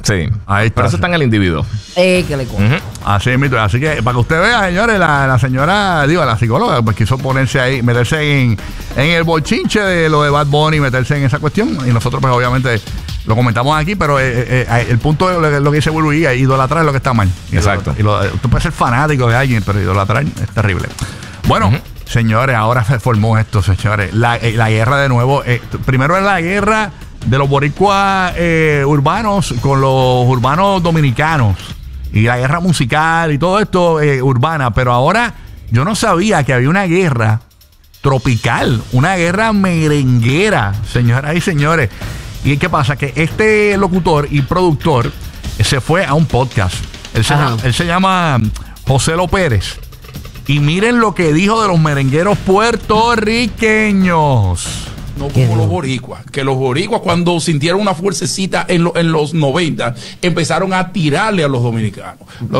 Sí. Ahí está. Pero eso está en el individuo. Que le cuento. Así que para que usted vea, señores, la señora, la psicóloga, pues quiso ponerse ahí, meterse en el bochinche de lo de Bad Bunny, meterse en esa cuestión. Y nosotros, pues obviamente, lo comentamos aquí, pero el punto de lo que dice Burbu, idolatrar es lo que está mal. Exacto. Tú puedes ser fanático de alguien, pero idolatrar es terrible. Bueno, señores, ahora se formó esto, señores. La guerra de nuevo. Primero era la guerra de los boricuas urbanos con los urbanos dominicanos. Y la guerra musical y todo esto urbana. Pero ahora yo no sabía que había una guerra tropical, una guerra merenguera, señoras y señores. ¿Y qué pasa? Que este locutor y productor se fue a un podcast. Él se llama José Lo Pérez. Y miren lo que dijo de los merengueros puertorriqueños. No como los boricuas, que los boricuas cuando sintieron una fuercecita en los 90 empezaron a tirarle a los dominicanos.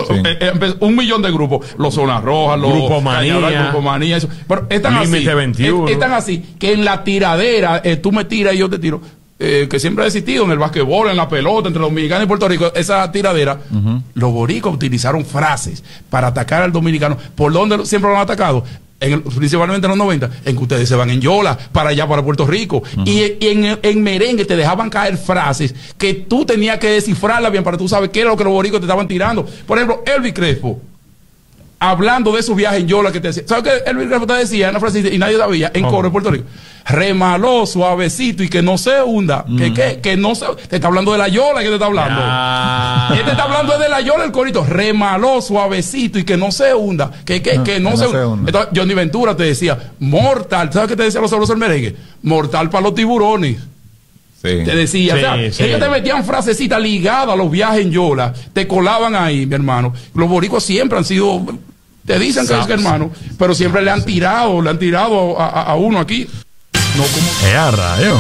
Un millón de grupos, los Zonas Rojas, los Grupo Manía, eso. Pero están así, están así, que en la tiradera, tú me tiras y yo te tiro. Que siempre ha existido en el basquetbol, en la pelota, entre los dominicanos y Puerto Rico, esa tiradera, los boricuas utilizaron frases para atacar al dominicano. ¿Por dónde siempre lo han atacado? Principalmente en los 90, en que ustedes se van en Yola, para allá, para Puerto Rico. Y en merengue te dejaban caer frases que tú tenías que descifrarlas bien para tú saber qué era lo que los boricuas te estaban tirando. Por ejemplo, Elvis Crespo, hablando de su viaje en Yola, que te decía, ¿sabes qué Elvis Crespo te decía? Una frase y nadie sabía, en coro en Puerto Rico. Remaló, suavecito y que no se hunda. Que no se... Te está hablando de la Yola, que te está hablando. Él te está hablando de la Yola, el corito. Remaló, suavecito y que no se hunda. Que no se hunda. Entonces, Johnny Ventura te decía, mortal. ¿Sabes qué te decía los sabrosos del merengue? Mortal para los tiburones. Sí. Te decía, ellos te metían frasecitas ligadas a los viajes en Yola. Te colaban ahí, mi hermano. Los boricuas siempre han sido... Te dicen que es hermano, pero siempre le han tirado a uno aquí. No como... rayo.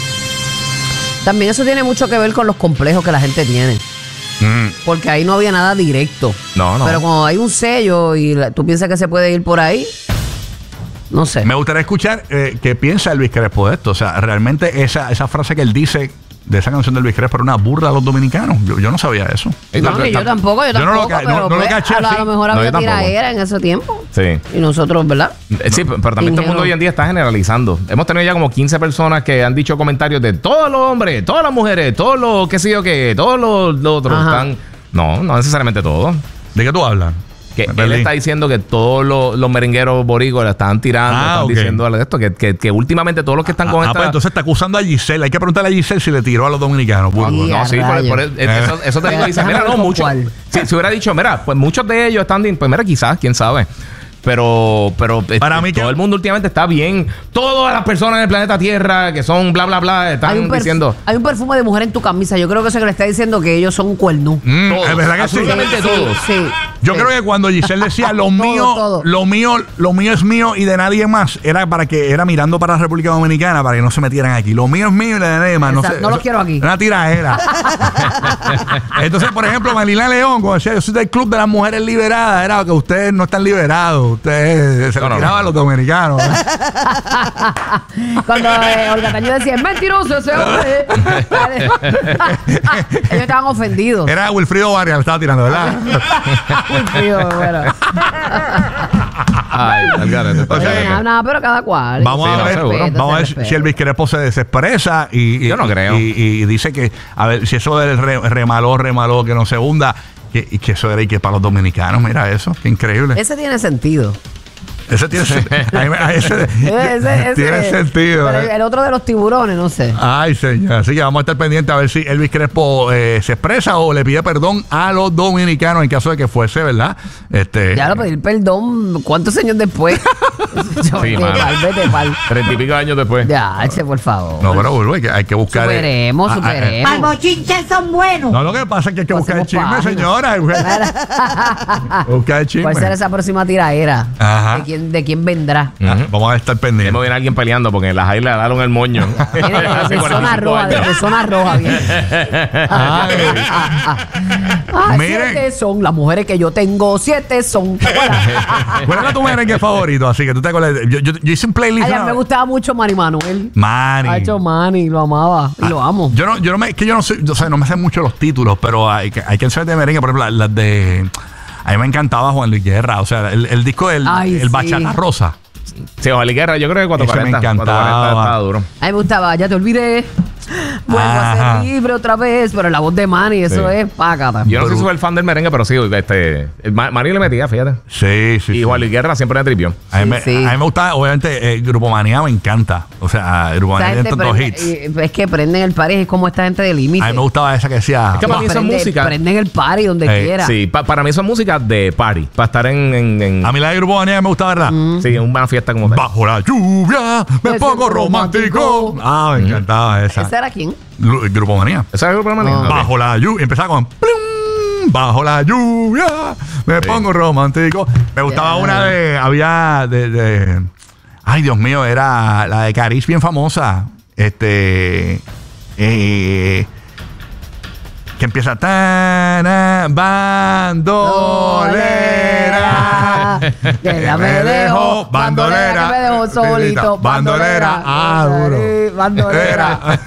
También eso tiene mucho que ver con los complejos que la gente tiene. Porque ahí no había nada directo. No. Pero cuando hay un sello y tú piensas que se puede ir por ahí, no sé. Me gustaría escuchar qué piensa Elvis Crespo de esto. O sea, realmente esa frase que él dice de esa canción del Elvis Crespo era una burla a los dominicanos. Yo no sabía eso. No, yo tampoco. No lo caché. A lo mejor había tiraera en ese tiempo. Sí. Y nosotros, ¿verdad? Sí, pero también todo el mundo hoy en día está generalizando. Hemos tenido ya como 15 personas que han dicho comentarios de todos los hombres, todas las mujeres, todos los qué sé yo qué, todos los otros están... No necesariamente todos. ¿De qué tú hablas? Que él está diciendo que todos los merengueros boricuas le están tirando, están diciendo esto, que últimamente todos los que están con esta... pues entonces está acusando a Giselle. Hay que preguntarle a Giselle si le tiró a los dominicanos. No, sí, eso te dice, mira, no, muchos. Si hubiera dicho, mira, pues muchos de ellos están... Pues mira, quizás, quién sabe. Pero para mí todo el mundo últimamente está bien. Todas las personas en el planeta Tierra que son bla, bla, bla, están diciendo... Hay un perfume de mujer en tu camisa. Yo creo que eso que le está diciendo que ellos son cuernú. Es verdad que absolutamente todos. Sí. Yo creo que cuando Giselle decía lo mío es mío y de nadie más, era mirando para la República Dominicana para que no se metieran aquí. Lo mío es mío y de nadie más. No los quiero aquí. Una tiraera. Entonces, por ejemplo, Marilyn León, cuando decía yo soy del club de las mujeres liberadas, era que ustedes no están liberados. Ustedes se lo tiraban a los dominicanos. Cuando Olga Tañón decía es mentiroso ese hombre. Ellos estaban ofendidos. Era Wilfrido Vargas, le estaba tirando, ¿verdad? Wilfrido, bueno. Nada, pero cada cual. Vamos a ver si Elvis Crespo se expresa y yo no creo. Y dice que, a ver, si eso del remaló, que no se hunda, y que eso era y que para los dominicanos, mira eso, qué increíble. Ese tiene sentido. Ese tiene sentido. Tiene sentido. Pero el otro de los tiburones, no sé. Ay, señor. Así que vamos a estar pendientes a ver si Elvis Crespo se expresa o le pide perdón a los dominicanos en caso de que fuese, ¿verdad? Ya lo pedir perdón, ¿cuántos años después? Sí, vete pal. 30 y pico años después. Ya, por favor. No, pero hay que buscar. Superemos. Para bochinches son buenos. No, lo que pasa es que hay que buscar el chisme, señora. Buscar el chisme. ¿Cuál será esa próxima tiraera? Ajá. de quién vendrá. Vamos a estar pendientes. Debe venir alguien peleando porque las Jai le daron el moño. De zona roja, bien. Miren. 7 son las mujeres que yo tengo, 7 son. ¿Cuál era tu merengue favorito? Así que tú te acuerdas. Yo hice un playlist. A mí me gustaba mucho Manny Manuel. Manny. Ha hecho Manny, lo amaba y lo amo. Yo no sé, o sea, no me sé mucho los títulos, pero hay canciones de merengue, por ejemplo, las de. A mí me encantaba Juan Luis Guerra, o sea, el disco del Bachata Rosa. Sí, Juan Luis Guerra, yo creo que 440. Eso me encantaba. 440 estaba duro. A mí me gustaba, ya te olvidé. Vuelvo a ser libre otra vez, pero la voz de Manny, eso es págata. Yo no soy súper fan del merengue, pero sí, Manny le metía, fíjate. Sí. Y Juan Luis Guerra siempre me tripió. A mí me gusta, obviamente, el Grupo Manía me encanta. O sea, el Grupo Manía tiene tantos hits. Es que prenden el party, es como esta gente de límite. A mí me gustaba esa que decía. Es que para mí eso es música. Prenden el party donde quiera. Sí, para mí eso es música de party. Para estar en. A mí la de Grupo Manía me gusta, ¿verdad? Sí, en una fiesta como tal. Bajo la lluvia me pongo romántico. Me encantaba esa. ¿Esa era quién? El Grupo Manía. ¿Esa es el Grupo Manía? No. Bajo la lluvia. Empezaba con plum, bajo la lluvia me pongo romántico. Me gustaba una de. Había de. Ay, Dios mío, era la de Cariz, bien famosa. Que empieza bandolera. Que me dejó bandolera. Que me dejó solito. Bandolera. Duro. Bandolera.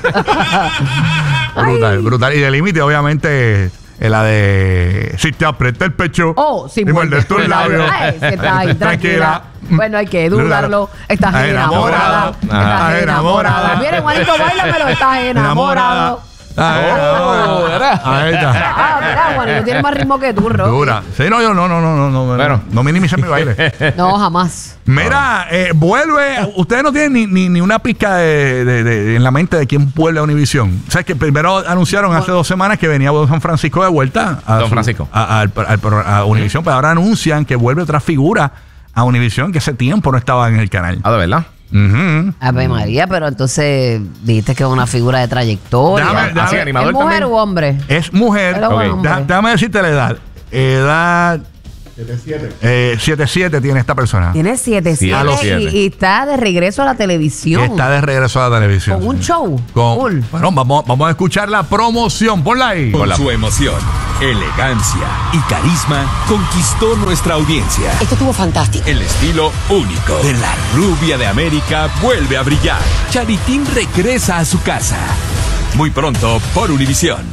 Brutal. Y de límite, obviamente, la de si te aprieta el pecho. Sin y muerdes tus labios. Está ahí, tranquila. Bueno, hay que dudarlo. Estás enamorada. Estás enamorada. Miren, Juanito, báilamelo. Estás enamorado. Ahí está. Mira, Juanito tiene más ritmo que tú, Rocky. Dura. Sí, no minimicen mi baile. No, jamás. Mira, vuelve. Ustedes no tienen ni una pizca en la mente de quién vuelve a Univisión. O sea, que primero anunciaron hace 2 semanas que venía Don Francisco de vuelta a Univisión, pero ahora anuncian que vuelve otra figura a Univisión que hace tiempo no estaba en el canal. ¿De verdad? Ave María, pero entonces dijiste que es una figura de trayectoria. Déjame, ¿Es mujer u hombre? Es mujer. Déjame decirte la edad. Edad 7'7" tiene esta persona. Tiene 7'7" y está de regreso a la televisión. Está de regreso a la televisión. Con un show. Cool. Bueno, vamos a escuchar la promoción. Ponla ahí. Con su emoción, elegancia y carisma conquistó nuestra audiencia. Esto estuvo fantástico. El estilo único de la rubia de América vuelve a brillar. Charitín regresa a su casa. Muy pronto por Univisión.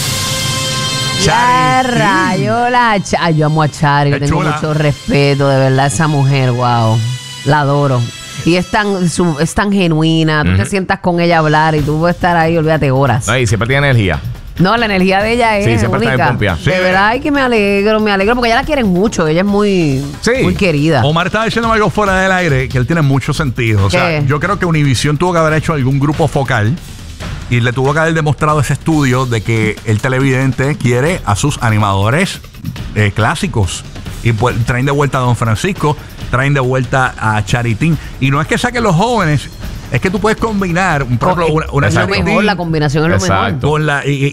Ya rayo yo amo a Chari, le tengo mucho respeto, de verdad, esa mujer, wow, la adoro. Y es tan genuina, tú te sientas con ella a hablar y tú puedes estar ahí, olvídate, horas. Y siempre tiene energía. No, la energía de ella es única. De verdad, que me alegro, porque ella la quieren mucho, ella es muy querida. Omar estaba diciendo algo fuera del aire que él tiene mucho sentido. O sea, yo creo que Univisión tuvo que haber hecho algún grupo focal y le tuvo que haber demostrado ese estudio de que el televidente quiere a sus animadores clásicos. Y pues, traen de vuelta a Don Francisco, traen de vuelta a Charitín. Y no es que saquen los jóvenes, es que tú puedes combinar una es lo mejor, la combinación es lo mejor. Con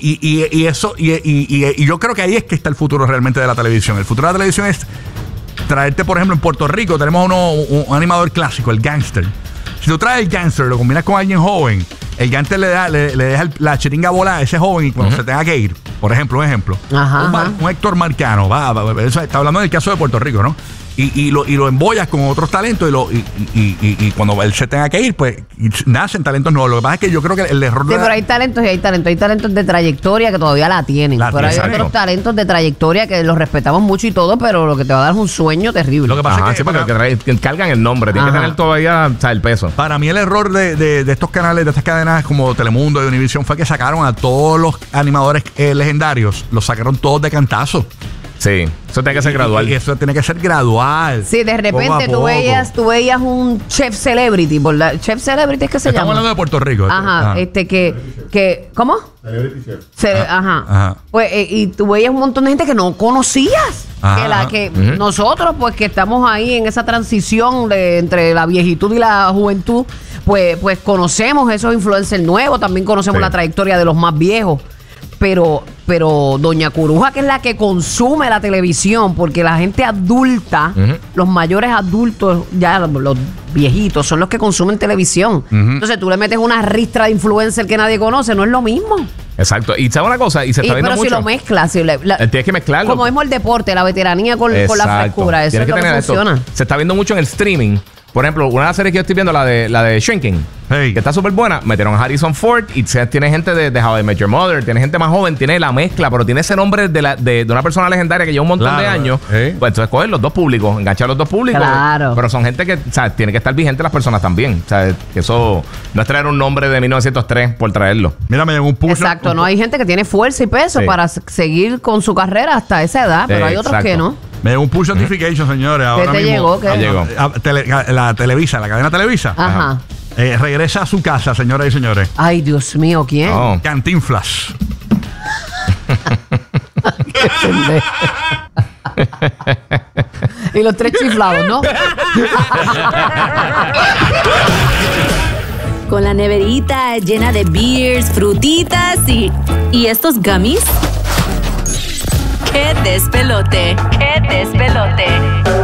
y yo creo que ahí es que está el futuro realmente de la televisión. El futuro de la televisión es traerte, por ejemplo, en Puerto Rico tenemos un animador clásico, el gángster. Si tú traes el gángster, lo combinas con alguien joven, el gángster le deja la chiringa bola a ese joven y cuando se tenga que ir, por ejemplo, un Héctor Marcano, está hablando del caso de Puerto Rico, ¿no? Y lo embollas con otros talentos y cuando él se tenga que ir, pues nacen talentos nuevos. Lo que pasa es que yo creo que el error pero hay talentos y hay talentos. Hay talentos de trayectoria que todavía la tienen. Pero hay otros talentos de trayectoria que los respetamos mucho y todo, pero lo que te va a dar es un sueño terrible. Lo que pasa es que porque cargan el nombre, tienen que tener todavía el peso. Para mí el error de estos canales, de estas cadenas como Telemundo y Univisión fue que sacaron a todos los animadores legendarios, los sacaron todos de cantazo. Sí, eso tiene que ser gradual. Y eso tiene que ser gradual. Sí, de repente tú veías un chef celebrity, ¿verdad? Chef celebrity es que se llama. Estamos hablando de Puerto Rico. ¿cómo? Celebrity chef. Pues, y tú veías un montón de gente que no conocías. Nosotros, pues, que estamos ahí en esa transición entre la viejitud y la juventud, pues conocemos esos influencers nuevos, también conocemos la trayectoria de los más viejos. pero Doña Curuja, que es la que consume la televisión, porque la gente adulta, los mayores adultos, ya los viejitos, son los que consumen televisión. Entonces tú le metes una ristra de influencer que nadie conoce, no es lo mismo. Exacto. Y sabe una cosa, y se está viendo pero mucho. Si lo mezclas, tienes que mezclarlo. Como mismo el deporte, la veteranía con la frescura, eso es lo que funciona. Se está viendo mucho en el streaming. Por ejemplo, una de las series que yo estoy viendo, la de Shrinking, que está súper buena, metieron a Harrison Ford y tiene gente de How I Met Your Mother, tiene gente más joven, tiene la mezcla, pero tiene ese nombre de una persona legendaria que lleva un montón de años. Pues entonces cogen los dos públicos, enganchar los dos públicos. Claro. Pero son gente que, o sea, tiene que estar vigente las personas también. O sea, que eso no es traer un nombre de 1903 por traerlo. Mira, me llegó un push. Exacto, no hay gente que tiene fuerza y peso para seguir con su carrera hasta esa edad, pero hay otros que no. Me llegó un push notification, señores. Ahora ¿Qué te mismo, llegó? La Televisa, la cadena Televisa. Ajá. Regresa a su casa, señoras y señores. Ay, Dios mío, ¿quién? Oh. Cantinflas. Qué pendejo. Y los tres chiflados, ¿no? Con la neverita llena de beers, frutitas y estos gummies. ¡Qué despelote! ¡Qué despelote!